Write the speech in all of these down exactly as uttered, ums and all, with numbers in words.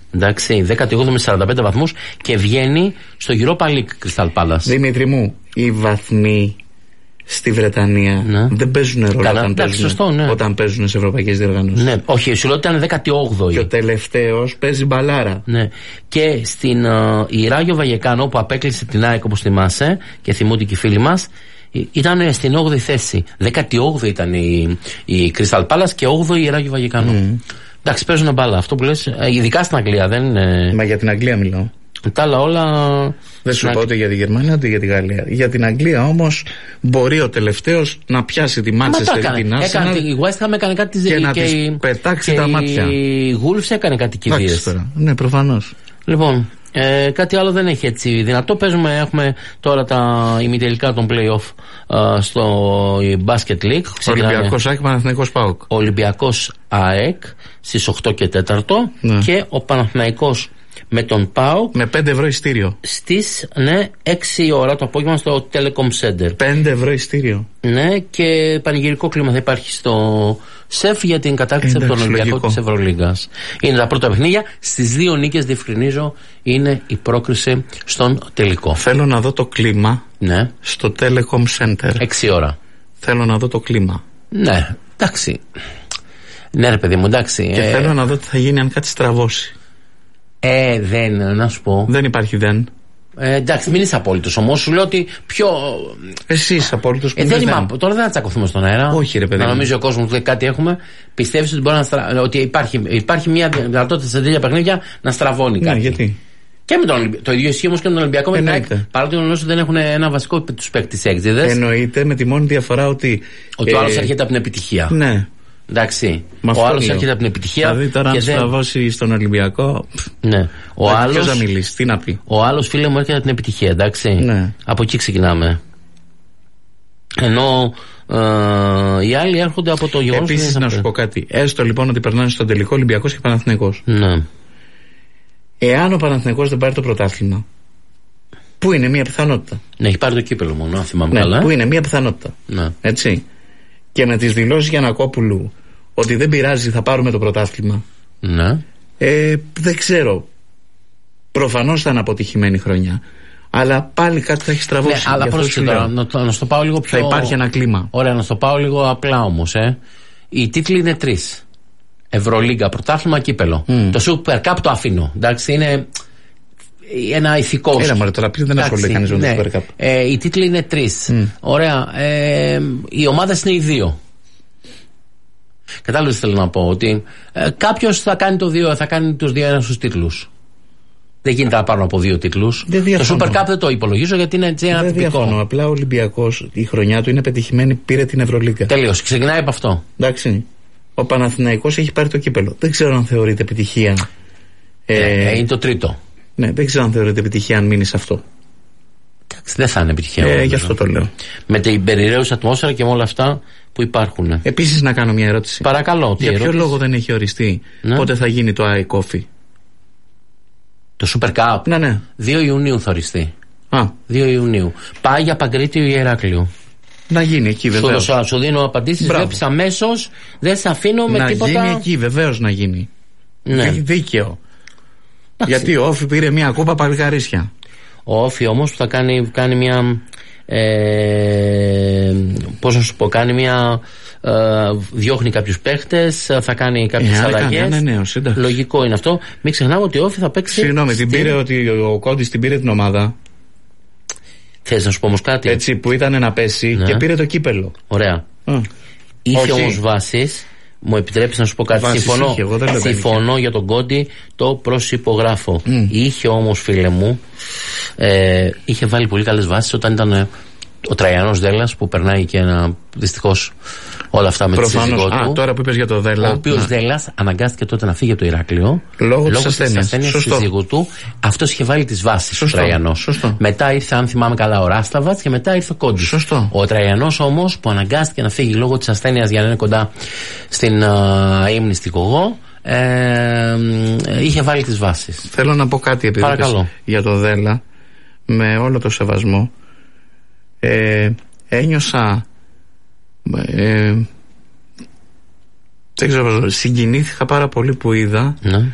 Εντάξει, δέκατη όγδοη με σαράντα πέντε βαθμούς και βγαίνει στο Europa League Crystal Palace. Δημήτρη μου, οι βαθμοί στη Βρετανία ναι. δεν παίζουν ρόλο Καλά, όταν, παίζουν, σωστό, ναι. όταν παίζουν σε ευρωπαϊκές διοργανώσεις. Ναι, όχι, σου λέω ότι ήταν δέκατη όγδοη. Και ο τελευταίος παίζει μπαλάρα. Ναι. Και στην uh, η Ράγιο Βαγεκάνο που απέκλεισε την ΑΕΚ, όπως θυμάσαι και θυμούνται και οι φίλοι μας, ήταν στην όγδοη θέση. δέκατη όγδοη ήταν η, η Crystal Palace και όγδοη η Ράγιο Βαγεκάνο. Mm. Εντάξει, παίζουν μπάλα. Αυτό που λες, ειδικά στην Αγγλία δεν είναι. Μα για την Αγγλία μιλάω. Τα άλλα όλα. Δεν σου είπα ούτε για τη Γερμανία ούτε για τη Γαλλία. Για την Αγγλία όμως μπορεί ο τελευταίος να πιάσει τη Manchester την Arsenal. Η West Ham έκανε κάτι και να της πετάξει τα μάτια. Η Wolves έκανε κάτι κηδείες. Ναι, προφανώς. Λοιπόν, ε, κάτι άλλο δεν έχει έτσι δυνατό. Παίζουμε, έχουμε τώρα τα ημιτελικά των play-off ε, στο Basket League. Ολυμπιακός ΑΕΚ, Παναθηναϊκός ΠΑΟΚ. Ολυμπιακός ΑΕΚ στις οκτώ και τέσσερα ναι. και ο Παναθηναϊκός με τον ΠΑΟΚ με πέντε ευρώ ειστήριο στις ναι, έξι ώρα το απόγευμα στο Telecom Center. πέντε ευρώ ειστήριο. Ναι, και πανηγυρικό κλίμα θα υπάρχει στο ΣΕΦ για την κατάκτηση από τον Ολυμπιακό της Ευρωλίγκας. Είναι τα πρώτα παιχνίδια. Στις δύο νίκες, διευκρινίζω, είναι η πρόκριση στον τελικό. Θέλω να δω το κλίμα ναι. στο Telecom Center. έξι ώρα. Θέλω να δω το κλίμα. Ναι, εντάξει. Ναι, ρε παιδί μου, εντάξει. Και ε... θέλω να δω τι θα γίνει αν κάτι στραβώσει. Ε, δεν, να σου πω. Δεν υπάρχει δεν. Ε, εντάξει, μην είσαι απόλυτος όμως. Σου λέω ότι πιο. Εσύ είσαι απόλυτος. Ε, δεν είμαι, τώρα δεν θα τσακωθούμε στον αέρα. Όχι, ρε παιδί. Να νομίζει ο κόσμος ότι κάτι έχουμε. Πιστεύεις ότι, μπορεί να στρα... ότι υπάρχει, υπάρχει μια δυνατότητα σε τέτοια παιχνίδια να στραβώνει κάτι. Ναι, γιατί. Και με τον, το ίδιο ισχύει όμως και με τον Ολυμπιακό. Με παρότι γνωρίζω ότι δεν έχουν ένα βασικό τους παίκτες έξιδες. Εννοείται με τη μόνη διαφορά ότι. Ότι ε... ο άλλος έρχεται από την επιτυχία. Ναι. Εντάξει. Ο άλλος έρχεται από την επιτυχία. Δηλαδή τώρα αν στραβώσει δεν... στον Ολυμπιακό. Ναι. Ο άλλος. Θα μιλήσει, τι να πει. Ο άλλος, φίλε μου, έρχεται από την επιτυχία, εντάξει. Ναι. Από εκεί ξεκινάμε. Ενώ ε, οι άλλοι έρχονται από το γεγονός. Επίσης να σου πω κάτι. Έστω λοιπόν ότι περνάνε στον τελικό Ολυμπιακός και Παναθηναϊκός. Ναι. Εάν ο Παναθηναϊκός δεν πάρει το πρωτάθλημα, που είναι μια πιθανότητα. Ναι, έχει πάρει το κύπελο μόνο, αν θυμάμαι ναι, καλά. Που είναι μια πιθανότητα. Ναι. Έτσι. Και με τις δηλώσεις Γιαννακόπουλου ότι δεν πειράζει, θα πάρουμε το πρωτάθλημα. Ναι. Ε, δεν ξέρω. Προφανώς θα είναι αποτυχημένη χρονιά. Αλλά πάλι κάτι θα έχει στραβώσει. Ναι, αλλά πρόσεχε τώρα, να, να στο πάω λίγο πιο. Θα υπάρχει ένα κλίμα. Ωραία, να στο πάω λίγο απλά όμως. Ε. Οι τίτλοι είναι τρεις. Ευρωλίγκα, πρωτάθλημα, κύπελο. Mm. Το Super Cup το αφήνω. Εντάξει, είναι ένα ηθικό. Έλα μωρέ, τώρα πλήρω δεν ασχολείται κανείς με το Super Cup. Ε, οι τίτλοι είναι τρεις. Mm. Ωραία. Ε, οι ομάδες είναι οι δύο. Κατάλαβες θέλω να πω ότι ε, κάποιος θα κάνει το δύο, θα κάνει τους δύο ένας στους τίτλους. Δεν γίνεται να πάρουν από δύο τίτλους. Το Super Cup δεν το υπολογίζω γιατί είναι έτσι ένα δεν τυπικό. Διαφωνώ. Απλά ο Ολυμπιακός η χρονιά του είναι πετυχημένη, πήρε την Ευρωλίγκα. Τελείως. Ξεκινάει από αυτό. Εντάξει. Ο Παναθηναϊκός έχει πάρει το κύπελο. Δεν ξέρω αν θεωρείται επιτυχία. Ε, ε, είναι το τρίτο. Ναι, δεν ξέρω αν θεωρείται επιτυχία αν μείνει σε αυτό. Εντάξει, δεν θα είναι επιτυχία. Ε, γι' αυτό το λέω. Με την περιραίουσα ατμόσφαιρα και με όλα αυτά που υπάρχουν. Επίσης να κάνω μια ερώτηση. Παρακαλώ. Για ποιο λόγο δεν έχει οριστεί ναι. πότε θα γίνει το άι Coffee? Το Super Cup. Ναι, ναι. δύο Ιουνίου θα οριστεί. Α. δύο Ιουνίου. Πάει για Παγκρίτιο ή Ηράκλειο. Να γίνει εκεί βεβαίως. Σου, σου δίνω απαντήσεις, βλέπεις αμέσως, δεν σε αφήνω με να τίποτα. Να γίνει εκεί, βεβαίως να γίνει. Ναι. Δίκαιο. Γιατί ο Όφη πήρε μια κούπα παλικαρίσια. Ο Όφη όμως που θα κάνει, κάνει μια. Ε, πώς να σου πω, κάνει μια. Ε, διώχνει κάποιους παίχτες, θα κάνει κάποιες ε, αλλαγές. Ναι, ναι, ναι, λογικό είναι αυτό. Μην ξεχνάμε ότι ο Όφη θα παίξει. Συγγνώμη, την πήρε ότι ο Κόντις την πήρε την ομάδα. Θες να σου πω όμως κάτι? Έτσι που ήταν να πέσει ναι. και πήρε το κύπελο. Ωραία. Mm. Είχε όμως βάσεις. Μου επιτρέπεις να σου πω κάτι? Βάσεις συμφωνώ, είχε, συμφωνώ για τον Κόντι, το προσυπογράφω. Mm. Είχε όμως, φίλε μου, ε, είχε βάλει πολύ καλές βάσεις όταν ήταν ε, ο Τραϊανός Δέλλας που περνάει και ένα δυστυχώς όλα αυτά με τη σύζυγό του. Α, τώρα που είπες για το Δέλλα. Ο οποίος Δέλλας αναγκάστηκε τότε να φύγει από το Ηράκλειο λόγω, λόγω της ασθένειας του σύζυγου του. Αυτός είχε βάλει τις βάσεις. Ο Τραϊανός. Μετά ήρθε, αν θυμάμαι καλά, ο Ράσταβατς και μετά ήρθε ο Κόντις. Σωστό. Ο Τραϊανός όμως που αναγκάστηκε να φύγει λόγω της ασθένειας για να είναι κοντά στην uh, ύμνη στην Κογό, ε, είχε βάλει τις βάσεις. Θέλω να πω κάτι επειδή για το Δέλλα, με όλο το σεβασμό. Ε, ένιωσα ε, δεν ξέρω, συγκινήθηκα πάρα πολύ που είδα ναι.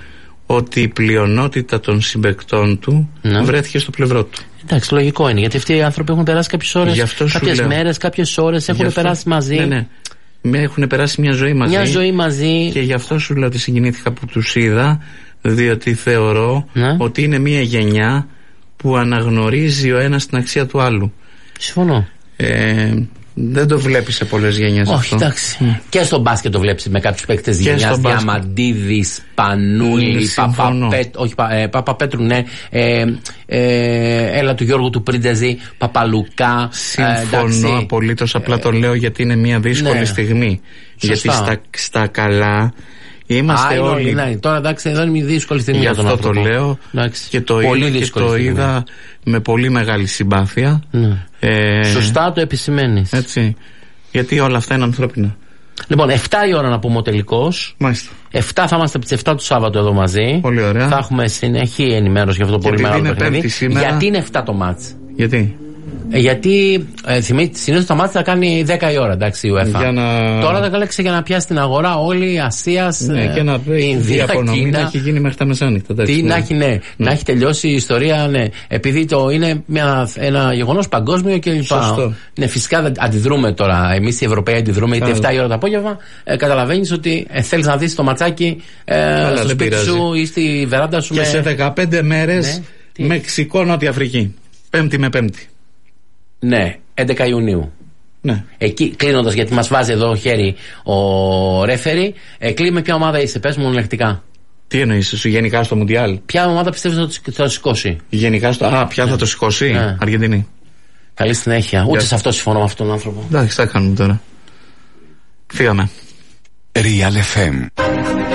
ότι η πλειονότητα των συμπαικτών του ναι. βρέθηκε στο πλευρό του. Εντάξει, λογικό είναι, γιατί αυτοί οι άνθρωποι έχουν περάσει κάποιες ώρες, κάποιες μέρες, κάποιες ώρες, έχουν αυτό, περάσει μαζί. Ναι, ναι. Έχουν περάσει μια ζωή μαζί. Μια ζωή μαζί. Και γι' αυτό σου λέω ότι συγκινήθηκα που τους είδα, διότι θεωρώ ναι. ότι είναι μια γενιά που αναγνωρίζει ο ένας την αξία του άλλου. Συμφωνώ. Ε, δεν το βλέπεις σε πολλές γενιές. Όχι, αυτό. εντάξει. Mm. Και στο μπάσκετ το βλέπεις με κάποιους παίκτες γενιάς. Διαμαντίδης, Πανούλη, Παπαπέτρου. Όχι, ε, Παπαπέτρου, ναι. Ε, ε, έλα του Γιώργου του Πρίντεζη, Παπαλουκά. Συμφωνώ ε, απολύτως. Απλά το λέω γιατί είναι μια δύσκολη ναι. στιγμή. Σωστά. Γιατί στα, στα καλά. Είμαστε Α, όλοι. Ναι, ναι. Τώρα εντάξει, εδώ είναι μια δύσκολη στιγμή. Γι' αυτό για το λέω εντάξει. και το, είδα, και το είδα με πολύ μεγάλη συμπάθεια. Ναι. Ε, Σωστά το επισημαίνεις. Έτσι. Γιατί όλα αυτά είναι ανθρώπινα. Λοιπόν, εφτά η ώρα να πούμε ο τελικός. Μάλιστα. εφτά θα είμαστε από τις εφτά του Σάββατο εδώ μαζί. Πολύ ωραία. Θα έχουμε συνεχή ενημέρωση για αυτό το πολύ μεγάλο παιχνίδι. Γιατί είναι εφτά το μάτς. Γιατί. Ε, γιατί ε, συνήθως τα μάτια θα κάνει δέκα η ώρα, εντάξει, η UEFA. Να... Τώρα θα καλέξει για να πιάσει την αγορά όλη Ασίας, ναι, ε, και να η απονομή να έχει γίνει μέχρι τα μεσάνυχτα. Τι ναι. να έχει, ναι, ναι. να έχει τελειώσει η ιστορία, ναι. Επειδή το είναι μια, ένα γεγονός παγκόσμιο και λοιπά. Ναι, φυσικά αντιδρούμε τώρα. Εμείς οι Ευρωπαίοι αντιδρούμε, γιατί εφτά η ώρα το απόγευμα ε, καταλαβαίνεις ότι ε, θέλεις να δεις το ματσάκι ε, στο σπίτι σου ή στη βεράντα σου. Και με... σε δεκαπέντε μέρες ναι. Μεξικό, Νότια Αφρική. Πέμπτη με Πέμπτη. Ναι, έντεκα Ιουνίου. Ναι. Εκεί κλείνοντας, γιατί μας βάζει εδώ χέρι ο ρέφερι, ε, κλείνουμε ποια ομάδα είσαι, πες μου ελεκτικά. Τι εννοείς, σου γενικά στο Μουντιάλ. Ποια ομάδα πιστεύεις ότι θα το σηκώσει. Γενικά στο. Α, ποια ναι. θα το σηκώσει. Ναι. Αργεντινή. Καλή συνέχεια. Ούτε σε αυτό συμφωνώ με αυτόν τον άνθρωπο. Εντάξει, τι θα κάνουμε τώρα. Φύγαμε. Real εφ εμ.